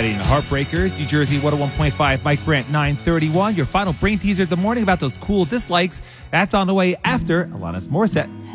Getting Heartbreakers, New Jersey 101.5, Mike Brandt 931. Your final brain teaser of the morning about those cool dislikes. That's on the way after Alanis Morissette.